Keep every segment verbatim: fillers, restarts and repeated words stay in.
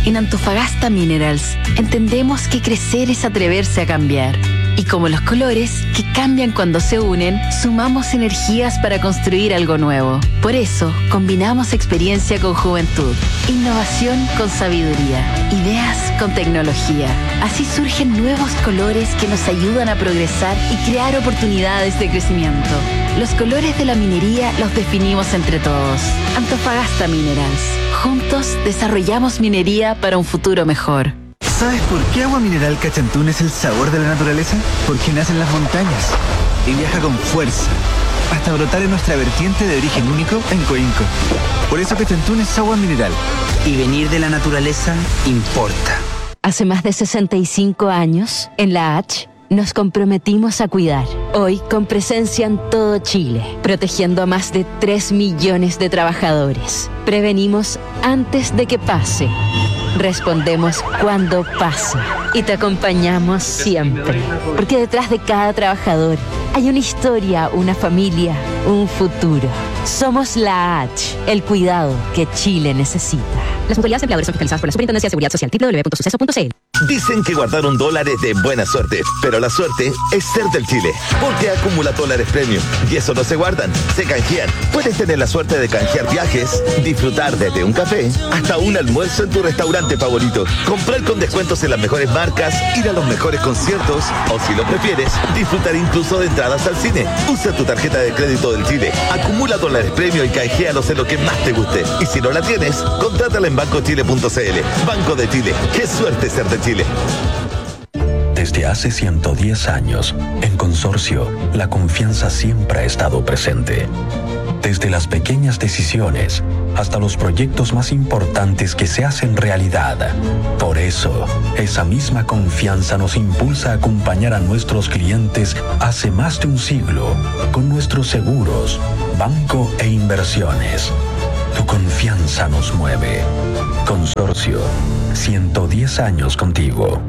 En Antofagasta Minerals entendemos que crecer es atreverse a cambiar. Y como los colores, que cambian cuando se unen, sumamos energías para construir algo nuevo. Por eso, combinamos experiencia con juventud, innovación con sabiduría, ideas con tecnología. Así surgen nuevos colores que nos ayudan a progresar y crear oportunidades de crecimiento. Los colores de la minería los definimos entre todos. Antofagasta Minerals. Juntos desarrollamos minería para un futuro mejor. ¿Sabes por qué Agua Mineral Cachantún es el sabor de la naturaleza? Porque nace en las montañas y viaja con fuerza hasta brotar en nuestra vertiente de origen único en Coinco. Por eso Cachantún es agua mineral. Y venir de la naturaleza importa. Hace más de sesenta y cinco años, en la H, nos comprometimos a cuidar. Hoy, con presencia en todo Chile, protegiendo a más de tres millones de trabajadores. Prevenimos antes de que pase. Respondemos cuando pasa y te acompañamos siempre, porque detrás de cada trabajador hay una historia, una familia, un futuro. Somos la H, el cuidado que Chile necesita. Las mutualidades empleadores son fiscalizadas por la Superintendencia de Seguridad Social. doble u doble u doble u punto suceso punto c l. Dicen que guardaron dólares de buena suerte, pero la suerte es ser del Chile, porque acumula dólares premium y eso no se guardan, se canjean. Puedes tener la suerte de canjear viajes, disfrutar desde un café hasta un almuerzo en tu restaurante favorito, comprar con descuentos en las mejores marcas, ir a los mejores conciertos o, si lo prefieres, disfrutar incluso de entradas al cine. Usa tu tarjeta de crédito del Chile, acumula dólares premium y canjealos en lo que más te guste. Y si no la tienes, contrátala en banco chile punto c l. Banco de Chile, qué suerte ser de Chile. Desde hace ciento diez años, en Consorcio, la confianza siempre ha estado presente. Desde las pequeñas decisiones hasta los proyectos más importantes que se hacen realidad. Por eso, esa misma confianza nos impulsa a acompañar a nuestros clientes hace más de un siglo con nuestros seguros, banco e inversiones. Tu confianza nos mueve. Consorcio, ciento diez años contigo.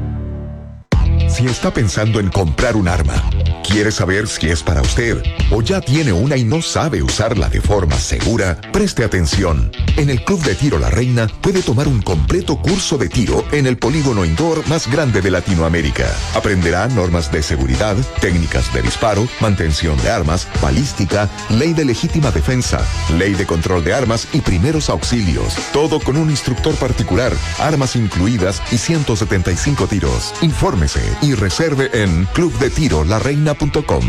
Si está pensando en comprar un arma, quiere saber si es para usted o ya tiene una y no sabe usarla de forma segura, preste atención. En el Club de Tiro La Reina puede tomar un completo curso de tiro en el polígono indoor más grande de Latinoamérica. Aprenderá normas de seguridad, técnicas de disparo, mantención de armas, balística, ley de legítima defensa, ley de control de armas y primeros auxilios. Todo con un instructor particular, armas incluidas y ciento setenta y cinco tiros. Infórmese y reserve en club de tiro la reina punto com.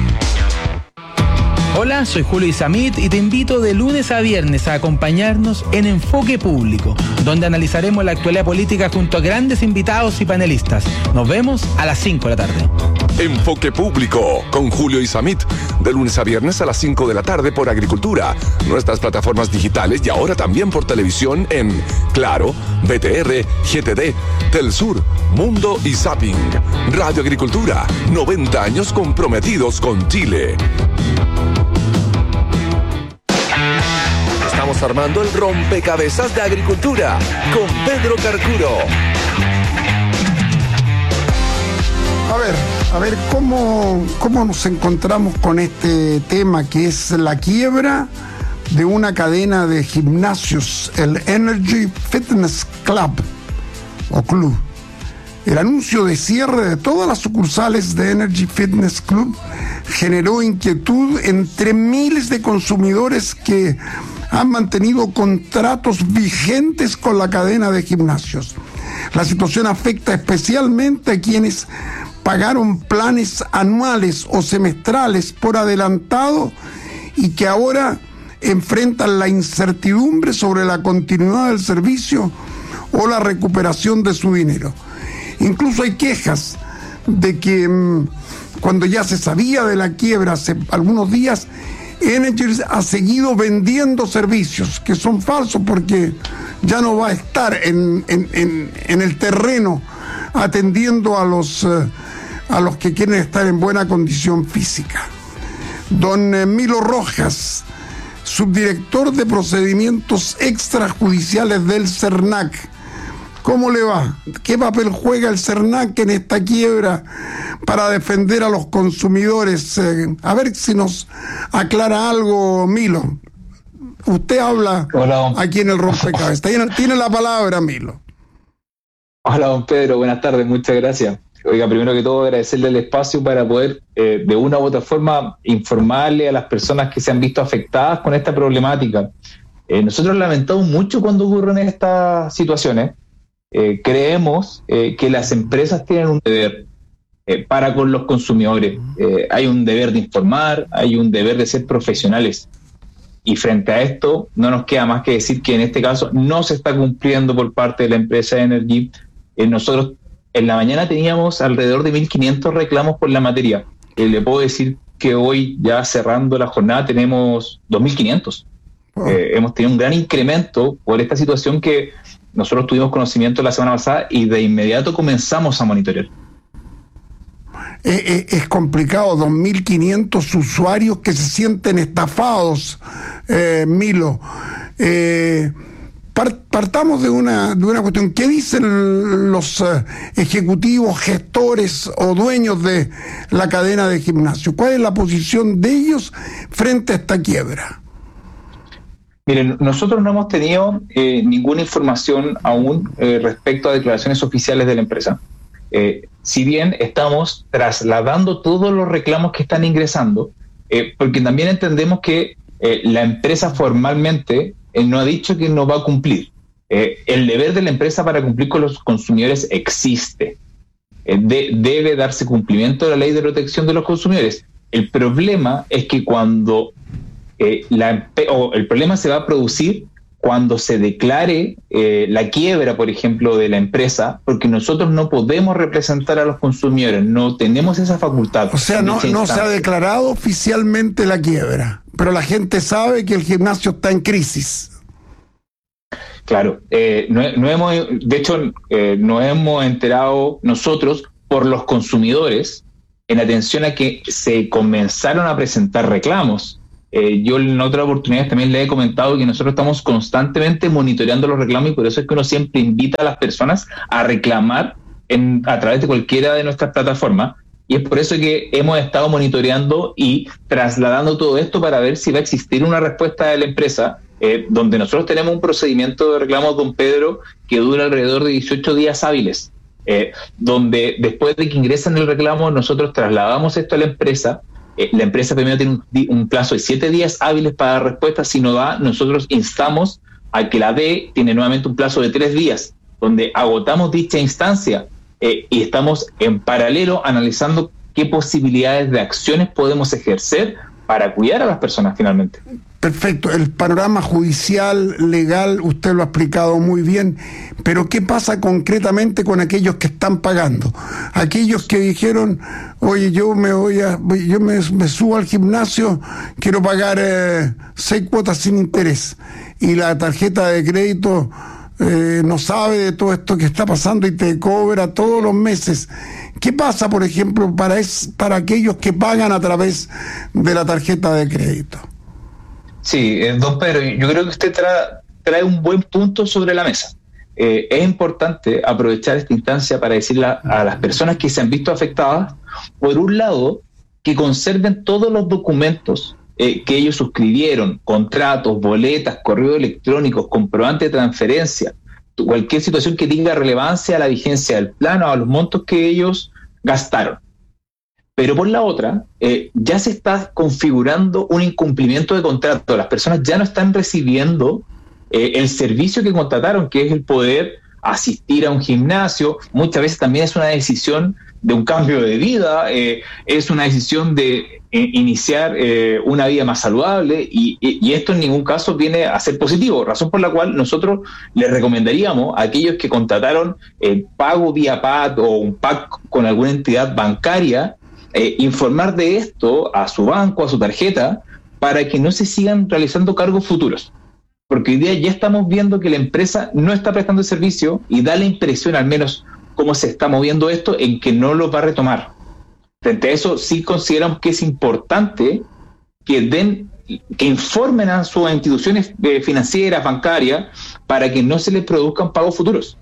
Hola, soy Julio Isamit y te invito de lunes a viernes a acompañarnos en Enfoque Público, donde analizaremos la actualidad política junto a grandes invitados y panelistas. Nos vemos a las cinco de la tarde. Enfoque Público con Julio Isamit, de lunes a viernes a las cinco de la tarde por Agricultura, nuestras plataformas digitales y ahora también por televisión en Claro, B T R, G T D, Telsur, Mundo y Zapping. Radio Agricultura, noventa años comprometidos con Chile. Estamos armando el rompecabezas de Agricultura con Pedro Carcuro. A ver, a ver cómo, cómo nos encontramos con este tema que es la quiebra de una cadena de gimnasios, el Energy Fitness Club o Club. El anuncio de cierre de todas las sucursales de Energy Fitness Club generó inquietud entre miles de consumidores que han mantenido contratos vigentes con la cadena de gimnasios. La situación afecta especialmente a quienes pagaron planes anuales o semestrales por adelantado y que ahora enfrentan la incertidumbre sobre la continuidad del servicio o la recuperación de su dinero. Incluso hay quejas de que mmm, cuando ya se sabía de la quiebra hace algunos días, Energy ha seguido vendiendo servicios que son falsos porque ya no va a estar en, en, en, en el terreno atendiendo a los, uh, a los que quieren estar en buena condición física. Don eh, Milo Rojas, subdirector de procedimientos extrajudiciales del CERNAC. ¿Cómo le va? ¿Qué papel juega el CERNAC en esta quiebra para defender a los consumidores? Eh, a ver si nos aclara algo, Milo. Usted habla Hola. Aquí en el rompecabezas. Tiene, tiene la palabra, Milo. Hola, don Pedro, buenas tardes, muchas gracias. Oiga, primero que todo agradecerle el espacio para poder eh, de una u otra forma informarle a las personas que se han visto afectadas con esta problemática. Eh, nosotros lamentamos mucho cuando ocurren estas situaciones. Eh, creemos eh, que las empresas tienen un deber eh, para con los consumidores. Eh, hay un deber de informar, hay un deber de ser profesionales. Y frente a esto, no nos queda más que decir que en este caso no se está cumpliendo por parte de la empresa Energy. Eh, nosotros en la mañana teníamos alrededor de mil quinientos reclamos por la materia. Eh, le puedo decir que hoy, ya cerrando la jornada, tenemos dos mil quinientos. Oh. Eh, hemos tenido un gran incremento por esta situación que nosotros tuvimos conocimiento la semana pasada y de inmediato comenzamos a monitorear. Eh, eh, es complicado, dos mil quinientos usuarios que se sienten estafados, eh, Milo. Eh, Partamos de una, de una cuestión. ¿Qué dicen los uh, ejecutivos, gestores o dueños de la cadena de gimnasio? ¿Cuál es la posición de ellos frente a esta quiebra? Miren, nosotros no hemos tenido eh, ninguna información aún eh, respecto a declaraciones oficiales de la empresa. Eh, si bien estamos trasladando todos los reclamos que están ingresando, eh, porque también entendemos que eh, la empresa formalmente eh, no ha dicho que no va a cumplir. Eh, el deber de la empresa para cumplir con los consumidores existe. Eh, de, debe darse cumplimiento de la ley de protección de los consumidores. El problema es que cuando eh, la, o el problema se va a producir cuando se declare eh, la quiebra, por ejemplo, de la empresa, porque nosotros no podemos representar a los consumidores, no tenemos esa facultad. O sea, no, no se ha declarado oficialmente la quiebra, pero la gente sabe que el gimnasio está en crisis. Claro, eh, no, no hemos, de hecho, eh, nos hemos enterado nosotros por los consumidores en atención a que se comenzaron a presentar reclamos. Eh, yo en otras oportunidades también le he comentado que nosotros estamos constantemente monitoreando los reclamos y por eso es que uno siempre invita a las personas a reclamar en, a través de cualquiera de nuestras plataformas, y es por eso que hemos estado monitoreando y trasladando todo esto para ver si va a existir una respuesta de la empresa, eh, donde nosotros tenemos un procedimiento de reclamos, don Pedro, que dura alrededor de dieciocho días hábiles, eh, donde después de que ingresan el reclamo nosotros trasladamos esto a la empresa. Eh, la empresa primero tiene un, un plazo de siete días hábiles para dar respuesta. Si no da, nosotros instamos a que la dé. Tiene nuevamente un plazo de tres días, donde agotamos dicha instancia eh, y estamos en paralelo analizando qué posibilidades de acciones podemos ejercer para cuidar a las personas finalmente. Perfecto, el panorama judicial, legal, usted lo ha explicado muy bien, pero ¿qué pasa concretamente con aquellos que están pagando? Aquellos que dijeron, oye, yo me voy a, yo me, me subo al gimnasio, quiero pagar eh, seis cuotas sin interés, y la tarjeta de crédito eh, no sabe de todo esto que está pasando y te cobra todos los meses. ¿Qué pasa, por ejemplo, para, es, para aquellos que pagan a través de la tarjeta de crédito? Sí, eh, don Pedro, yo creo que usted tra- trae un buen punto sobre la mesa. Eh, es importante aprovechar esta instancia para decirle a, a las personas que se han visto afectadas, por un lado, que conserven todos los documentos eh, que ellos suscribieron, contratos, boletas, correos electrónicos, comprobante de transferencia, cualquier situación que tenga relevancia a la vigencia del plan o a los montos que ellos gastaron. Pero por la otra, eh, ya se está configurando un incumplimiento de contrato. Las personas ya no están recibiendo eh, el servicio que contrataron, que es el poder asistir a un gimnasio. Muchas veces también es una decisión de un cambio de vida, eh, es una decisión de eh, iniciar eh, una vida más saludable, y, y, y esto en ningún caso viene a ser positivo, razón por la cual nosotros les recomendaríamos a aquellos que contrataron el pago vía P A D o un P A C con alguna entidad bancaria, Eh, informar de esto a su banco, a su tarjeta, para que no se sigan realizando cargos futuros. Porque hoy día ya estamos viendo que la empresa no está prestando el servicio y da la impresión, al menos cómo se está moviendo esto, en que no lo va a retomar. Frente a eso, sí consideramos que es importante que den, que informen a sus instituciones eh, financieras, bancarias, para que no se les produzcan pagos futuros.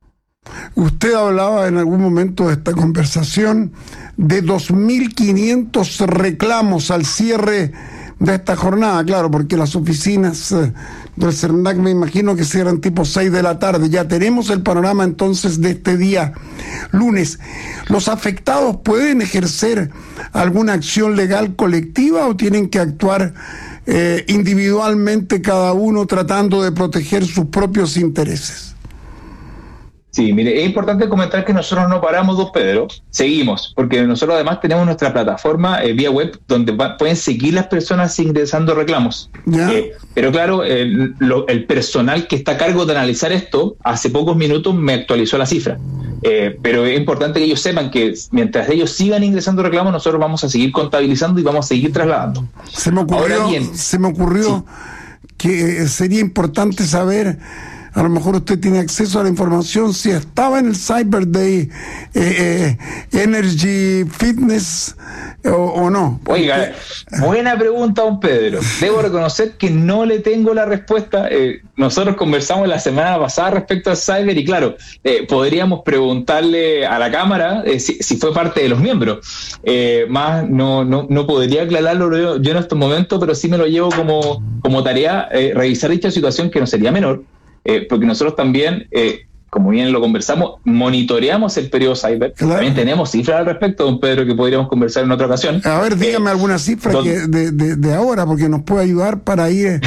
Usted hablaba en algún momento de esta conversación de dos mil quinientos reclamos al cierre de esta jornada, claro, porque las oficinas eh, del CERNAC me imagino que cierran tipo seis de la tarde. Ya tenemos el panorama entonces de este día lunes. ¿Los afectados pueden ejercer alguna acción legal colectiva o tienen que actuar eh, individualmente cada uno tratando de proteger sus propios intereses? Sí, mire, es importante comentar que nosotros no paramos, don Pedro, seguimos, porque nosotros además tenemos nuestra plataforma eh, vía web donde va, pueden seguir las personas ingresando reclamos. Eh, pero claro, el, lo, el personal que está a cargo de analizar esto, hace pocos minutos me actualizó la cifra. Eh, pero es importante que ellos sepan que mientras ellos sigan ingresando reclamos, nosotros vamos a seguir contabilizando y vamos a seguir trasladando. Se me ocurrió, Ahora bien, se me ocurrió sí. que sería importante saber... A lo mejor usted tiene acceso a la información si estaba en el Cyber Day eh, eh, Energy Fitness o, o no. Oiga, buena pregunta, don Pedro. Debo reconocer que no le tengo la respuesta. Eh, nosotros conversamos la semana pasada respecto al Cyber y claro, eh, podríamos preguntarle a la Cámara eh, si, si fue parte de los miembros. Eh, más no, no, no podría aclararlo yo, yo en estos momentos, pero sí me lo llevo como, como tarea eh, revisar dicha situación, que no sería menor. Eh, porque nosotros también, eh, como bien lo conversamos, monitoreamos el periodo Cyber. Claro. También tenemos cifras al respecto, don Pedro, que podríamos conversar en otra ocasión. A ver, dígame eh, alguna cifra don... que de, de, de ahora, porque nos puede ayudar para ir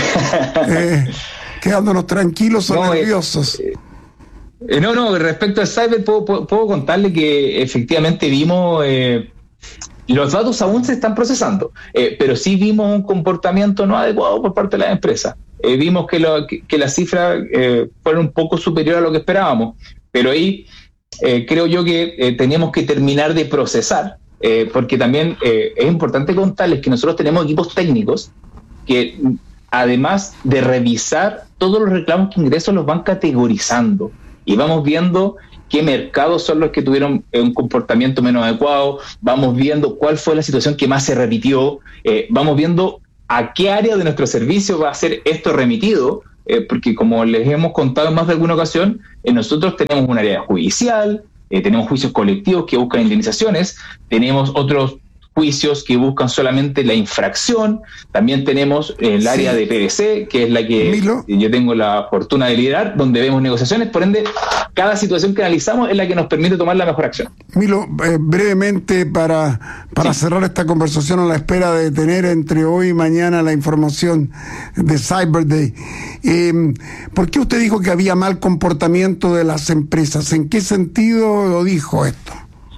eh, quedándonos tranquilos o no, nerviosos. Eh, eh, no, no, respecto al Cyber, puedo, puedo, puedo contarle que efectivamente vimos... Eh, los datos aún se están procesando, eh, pero sí vimos un comportamiento no adecuado por parte de las empresas. Eh, vimos que, lo, que, que las cifras eh, fueron un poco superiores a lo que esperábamos, pero ahí eh, creo yo que eh, teníamos que terminar de procesar, eh, porque también eh, es importante contarles que nosotros tenemos equipos técnicos que, además de revisar todos los reclamos que ingresan, los van categorizando y vamos viendo qué mercados son los que tuvieron un comportamiento menos adecuado, vamos viendo cuál fue la situación que más se repitió, eh, vamos viendo a qué área de nuestro servicio va a ser esto remitido, eh, porque como les hemos contado en más de alguna ocasión, eh, nosotros tenemos un área judicial, eh, tenemos juicios colectivos que buscan indemnizaciones, tenemos otros juicios que buscan solamente la infracción, también tenemos el área sí. de P V C, que es la que Milo. yo tengo la fortuna de liderar, donde vemos negociaciones, por ende, cada situación que analizamos es la que nos permite tomar la mejor acción. Milo, eh, brevemente para, para sí. cerrar esta conversación a la espera de tener entre hoy y mañana la información de Cyber Day, eh, ¿por qué usted dijo que había mal comportamiento de las empresas? ¿En qué sentido lo dijo esto?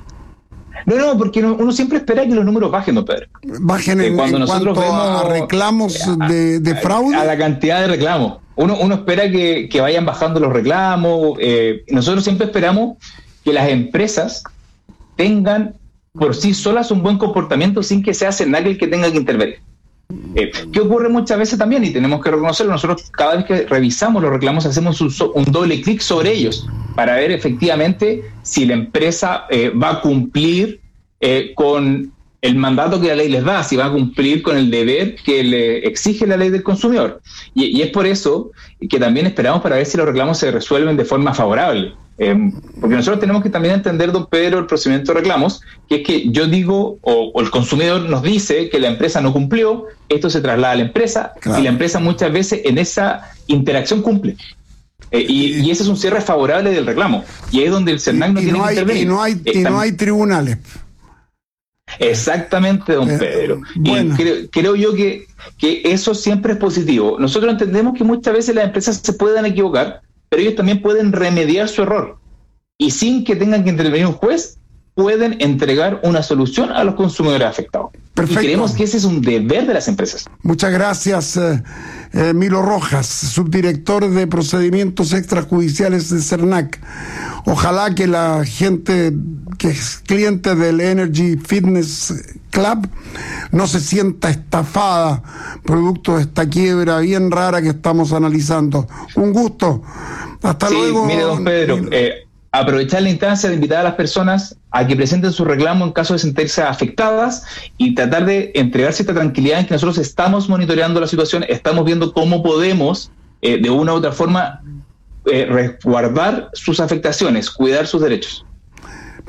No, no, porque uno siempre espera que los números bajen, don Pedro. Bajen en, cuando en nosotros cuanto vemos a reclamos de, de fraude. A, a la cantidad de reclamos. Uno, uno espera que, que vayan bajando los reclamos. Eh, nosotros siempre esperamos que las empresas tengan por sí solas un buen comportamiento sin que sea CERNAC el que tenga que intervenir. Eh, ¿Qué ocurre muchas veces también? Y tenemos que reconocerlo, nosotros cada vez que revisamos los reclamos hacemos un, un doble clic sobre ellos para ver efectivamente si la empresa eh, va a cumplir eh, con el mandato que la ley les da, si va a cumplir con el deber que le exige la ley del consumidor. Y, y es por eso que también esperamos para ver si los reclamos se resuelven de forma favorable. Eh, porque nosotros tenemos que también entender, don Pedro, el procedimiento de reclamos, que es que yo digo, o, o el consumidor nos dice que la empresa no cumplió, esto se traslada a la empresa, claro. y la empresa muchas veces en esa interacción cumple. Eh, y, y ese es un cierre favorable del reclamo. Y es donde el CERNAC no tiene no hay, que intervenir. Y no hay, eh, y no hay tribunales. Exactamente, don eh, Pedro. Bueno. Y creo, creo yo que, que eso siempre es positivo. Nosotros entendemos que muchas veces las empresas se pueden equivocar, pero ellos también pueden remediar su error. Y sin que tengan que intervenir un juez, pueden entregar una solución a los consumidores afectados. Perfecto. Y creemos que ese es un deber de las empresas. Muchas gracias, eh, eh, Milo Rojas, subdirector de procedimientos extrajudiciales de CERNAC. Ojalá que la gente que es cliente del Energy Fitness Club no se sienta estafada producto de esta quiebra bien rara que estamos analizando. Un gusto. Hasta sí, luego. Mire, don Pedro, eh, aprovechar la instancia de invitar a las personas a que presenten su reclamo en caso de sentirse afectadas y tratar de entregar cierta tranquilidad en que nosotros estamos monitoreando la situación, estamos viendo cómo podemos, eh, de una u otra forma, eh, resguardar sus afectaciones, cuidar sus derechos.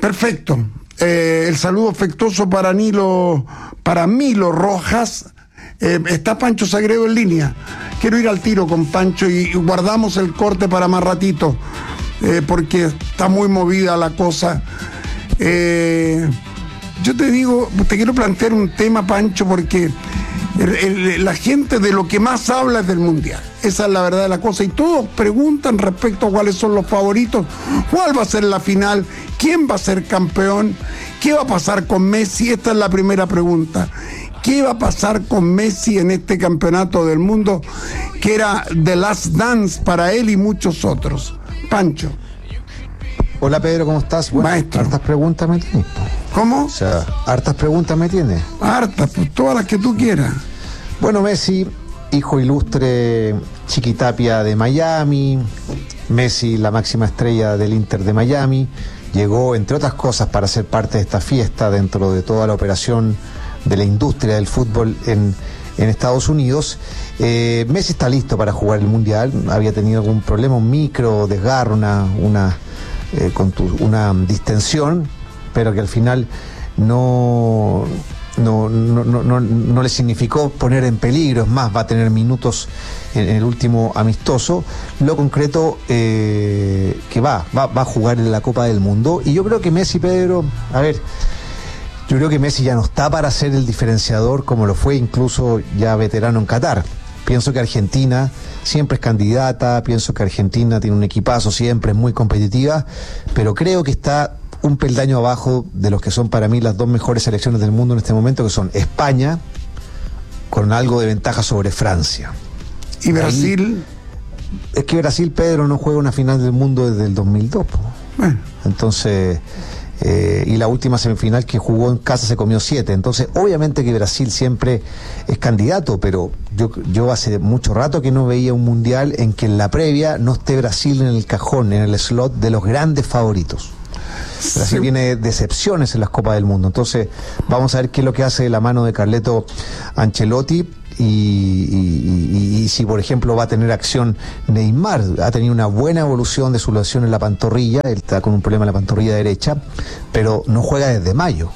Perfecto. Eh, el saludo afectuoso para Milo, para Milo Rojas, Eh, está Pancho Sagredo en línea. Quiero ir al tiro con Pancho y, y guardamos el corte para más ratito, eh, porque está muy movida la cosa. Eh, yo te digo, te quiero plantear un tema, Pancho, porque el, el, la gente de lo que más habla es del Mundial. Esa es la verdad de la cosa. Y todos preguntan respecto a cuáles son los favoritos, cuál va a ser la final, quién va a ser campeón, qué va a pasar con Messi. Esta es la primera pregunta. ¿Qué va a pasar con Messi en este campeonato del mundo que era The Last Dance para él y muchos otros? Pancho. Hola Pedro, ¿cómo estás? Bueno, Maestro. Hartas preguntas me tienes. ¿Cómo? O sea, hartas preguntas me tienes. Hartas, pues todas las que tú quieras. Bueno, Messi, hijo ilustre Chiquitapia de Miami, Messi, la máxima estrella del Inter de Miami, llegó, entre otras cosas, para ser parte de esta fiesta dentro de toda la operación de la industria del fútbol en, en Estados Unidos. Eh, Messi está listo para jugar el Mundial. Había tenido algún problema, un micro desgarro, una, una, eh, contu- una distensión, pero que al final no, no, no, no, no, no le significó poner en peligro. Es más, va a tener minutos en, en el último amistoso. Lo concreto, eh, que va, va, va a jugar en la Copa del Mundo. Y yo creo que Messi, Pedro, a ver, yo creo que Messi ya no está para ser el diferenciador como lo fue incluso ya veterano en Qatar. Pienso que Argentina siempre es candidata, pienso que Argentina tiene un equipazo, siempre es muy competitiva, pero creo que está un peldaño abajo de los que son para mí las dos mejores selecciones del mundo en este momento, que son España, con algo de ventaja sobre Francia. ¿Y Brasil? Ahí, es que Brasil, Pedro, no juega una final del mundo desde el dos mil dos. Bueno. Entonces... Eh, y la última semifinal que jugó en casa se comió siete. Entonces, obviamente que Brasil siempre es candidato, pero yo, yo hace mucho rato que no veía un mundial en que en la previa no esté Brasil en el cajón, en el slot de los grandes favoritos. Brasil sí. Tiene decepciones en las Copas del Mundo. Entonces, vamos a ver qué es lo que hace de la mano de Carleto Ancelotti. Y, y, y, y si por ejemplo va a tener acción Neymar. Ha tenido una buena evolución de su lesión en la pantorrilla, él está con un problema en la pantorrilla derecha, pero no juega desde mayo.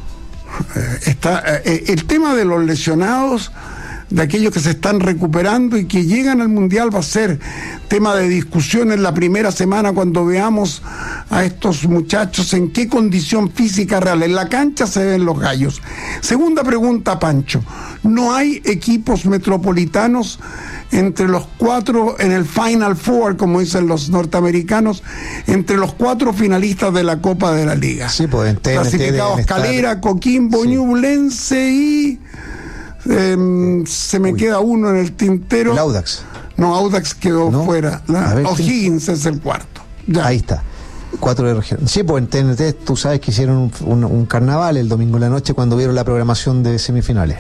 Está eh, el tema de los lesionados, de aquellos que se están recuperando y que llegan al Mundial, va a ser tema de discusión en la primera semana cuando veamos a estos muchachos en qué condición física real. En la cancha se ven los gallos. Segunda pregunta, Pancho. ¿No hay equipos metropolitanos entre los cuatro en el Final Four, como dicen los norteamericanos, entre los cuatro finalistas de la Copa de la Liga? Sí, pues, clasificados Calera, Coquimbo, sí. Ñublense y... Eh, se me Uy. queda uno en el tintero. El Audax. No, Audax quedó ¿No? fuera. La, ver, O'Higgins ¿quién? Es el cuarto. Ya. Ahí está. Cuatro de región. Sí, pues en T N T tú sabes que hicieron un, un, un carnaval el domingo en la noche cuando vieron la programación de semifinales.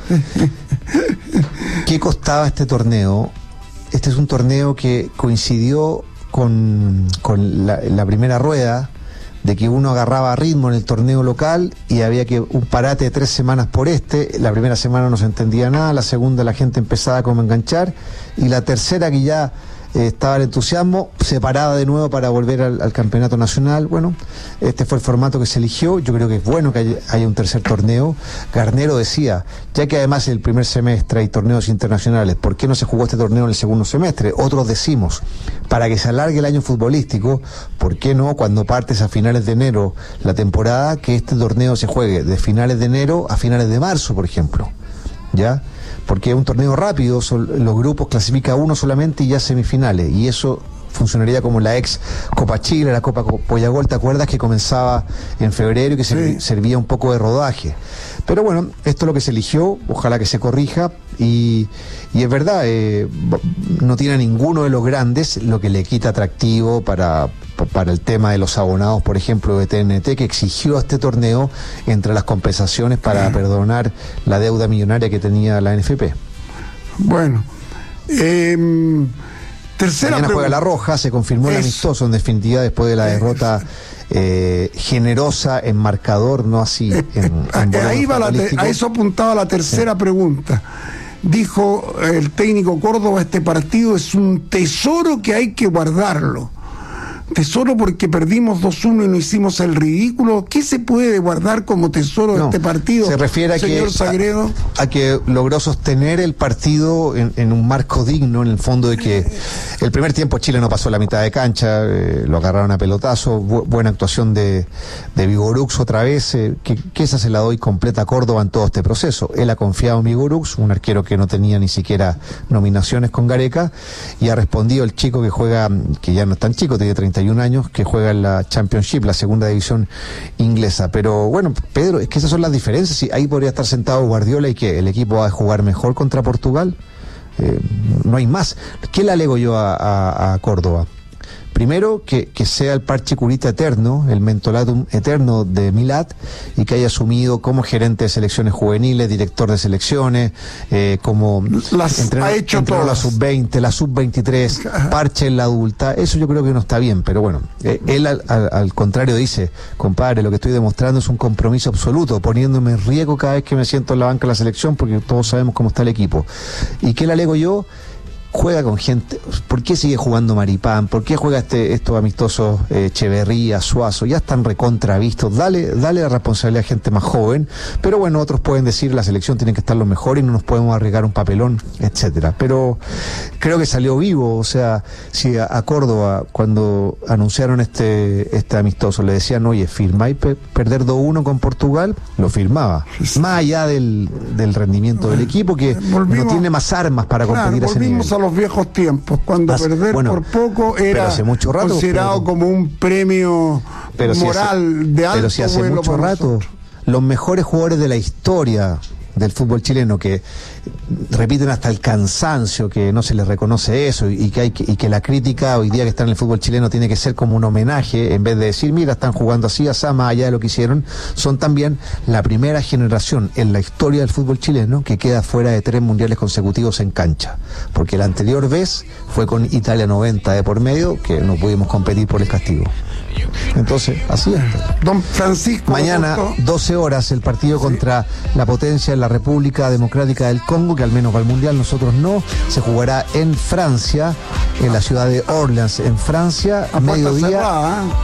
¿Qué costaba este torneo? Este es un torneo que coincidió con, con la, la primera rueda, de que uno agarraba ritmo en el torneo local y había que un parate de tres semanas por este. La primera semana no se entendía nada, la segunda la gente empezaba como a enganchar y la tercera, que ya eh, estaba el entusiasmo, se paraba de nuevo para volver al, al campeonato nacional. Bueno, este fue el formato que se eligió. Yo creo que es bueno que haya, haya un tercer torneo. Garnero decía, ya que además el primer semestre hay torneos internacionales, ¿por qué no se jugó este torneo en el segundo semestre? Otros decimos, para que se alargue el año futbolístico, ¿por qué no, cuando partes a finales de enero la temporada, que este torneo se juegue de finales de enero a finales de marzo, por ejemplo? ¿Ya? Porque es un torneo rápido, son, los grupos clasifica uno solamente y ya semifinales, y eso funcionaría como la ex Copa Chile, la Copa Pollagol, ¿te acuerdas? Que comenzaba en febrero y que sí. servía un poco de rodaje. Pero bueno, esto es lo que se eligió, ojalá que se corrija, y, y es verdad, eh, no tiene a ninguno de los grandes, lo que le quita atractivo para, para el tema de los abonados, por ejemplo, de T N T, que exigió este torneo entre las compensaciones para sí. perdonar la deuda millonaria que tenía la N F P. Bueno, eh... Tercera Mañana juega La Roja, se confirmó el amistoso en definitiva después de la derrota eh, generosa en marcador, no así en, en ahí va la te, a eso apuntaba la tercera sí. pregunta. Dijo el técnico Córdoba, este partido es un tesoro que hay que guardarlo. tesoro porque perdimos dos uno y no hicimos el ridículo. ¿Qué se puede guardar como tesoro de No, este partido, se refiere a señor que, Sagredo? A, a que logró sostener el partido en, en un marco digno, en el fondo de que el primer tiempo Chile no pasó la mitad de cancha, eh, lo agarraron a pelotazo, bu buena actuación de, de Vigorux otra vez, eh, que, que esa se la doy completa a Córdoba en todo este proceso. Él ha confiado en Vigorux, un arquero que no tenía ni siquiera nominaciones con Gareca, y ha respondido el chico que juega, que ya no es tan chico, tiene treinta y un años, que juega en la Championship, la segunda división inglesa. Pero bueno, Pedro, es que esas son las diferencias. Sí, ahí podría estar sentado Guardiola y que el equipo va a jugar mejor contra Portugal. Eh, no hay más. ¿Qué le alego yo a, a, a Córdoba? Primero, que, que sea el parche curita eterno, el mentolatum eterno de Milat, y que haya asumido como gerente de selecciones juveniles, director de selecciones, eh, como Las entrenador, ha hecho entrenador todas. la sub veinte, la sub veintitrés, parche en la adulta. Eso yo creo que no está bien, pero bueno, eh, él al, al, al contrario dice, compadre, lo que estoy demostrando es un compromiso absoluto, poniéndome en riesgo cada vez que me siento en la banca de la selección, porque todos sabemos cómo está el equipo. ¿Y qué le alego yo? Juega con gente. ¿Por qué sigue jugando Maripán? ¿Por qué juega este estos amistosos eh, Echeverría, Suazo? Ya están recontravistos. Dale, dale la responsabilidad a gente más joven. Pero bueno, otros pueden decir la selección tiene que estar lo mejor y no nos podemos arriesgar un papelón, etcétera. Pero creo que salió vivo. O sea, si a, a Córdoba, cuando anunciaron este este amistoso, le decían, oye, ¿firmáis pe perder dos uno con Portugal? Lo firmaba. Más allá del, del rendimiento del equipo, que volvimos, no tiene más armas para competir claro, a ese nivel. A los viejos tiempos, cuando Hace, perder bueno, por poco era hace mucho rato, considerado pero, como un premio pero si moral hace, de alto pero si hace vuelo mucho para rato nosotros. Los mejores jugadores de la historia del fútbol chileno, que repiten hasta el cansancio que no se les reconoce eso, y que hay que, y que la crítica hoy día que está en el fútbol chileno tiene que ser como un homenaje, en vez de decir, mira, están jugando así, así, más allá de lo que hicieron. Son también la primera generación en la historia del fútbol chileno que queda fuera de tres mundiales consecutivos en cancha, porque la anterior vez fue con Italia noventa de por medio, que no pudimos competir por el castigo. Entonces, así es. Don Francisco mañana, doce horas, el partido ¿sí? contra la potencia en la República Democrática del Congo, que al menos va al Mundial, nosotros no. Se jugará en Francia, en la ciudad de Orleans, en Francia, a mediodía.